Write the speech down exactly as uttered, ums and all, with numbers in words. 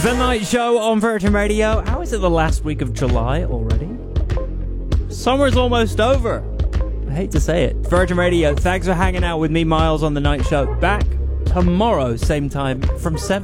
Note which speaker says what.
Speaker 1: The Night Show on Virgin Radio. How is it the last week of July already? Summer's almost over. I hate to say it. Virgin Radio, thanks for hanging out with me, Miles, on The Night Show. Back tomorrow, same time, from seven.